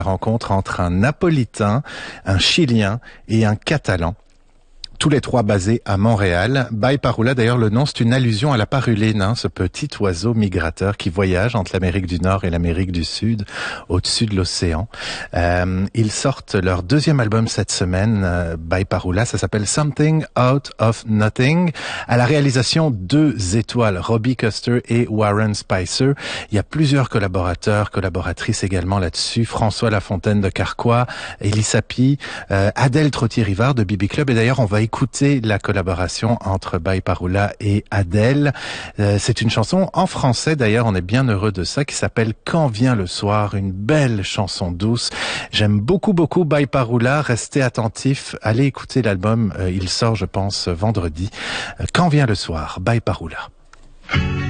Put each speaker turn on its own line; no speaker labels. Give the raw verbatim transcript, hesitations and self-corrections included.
Rencontre entre un Napolitain, un Chilien et un Catalan. Tous les trois basés à Montréal. Bye Parula, d'ailleurs, le nom, c'est une allusion à la paruline, hein, ce petit oiseau migrateur qui voyage entre l'Amérique du Nord et l'Amérique du Sud, au-dessus de l'océan. Euh, ils sortent leur deuxième album cette semaine, euh, Bye Parula, ça s'appelle Something Out of Nothing. À la réalisation, deux étoiles, Robbie Custer et Warren Spicer. Il y a plusieurs collaborateurs, collaboratrices également là-dessus. François Lafontaine de Carquois, Elie Sapi, euh, Adèle Trottier-Rivard de B B Club. Et d'ailleurs, on va écouter la collaboration entre Bye Parula et Adèle. Euh, c'est une chanson en français, d'ailleurs, on est bien heureux de ça, qui s'appelle Quand vient le soir, une belle chanson douce. J'aime beaucoup, beaucoup Bye Parula. Restez attentifs, allez écouter l'album, euh, il sort, je pense, vendredi. Euh, Quand vient le soir, Bye Parula.